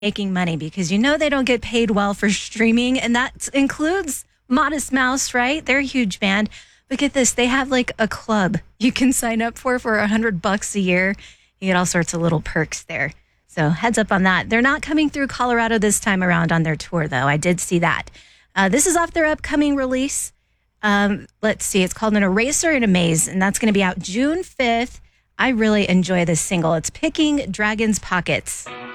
making money because they don't get paid well for streaming, and that includes Modest Mouse, right? They're a huge band. But get this, they have like a club you can sign up for $100 a year. You get all sorts of little perks there. So heads up on that. They're not coming through Colorado this time around on their tour, though. I did see that. This is off their upcoming release. Let's see. It's called An Eraser in a Maze, and that's going to be out June 5th. I really enjoy this single. It's Picking Dragon's Pockets.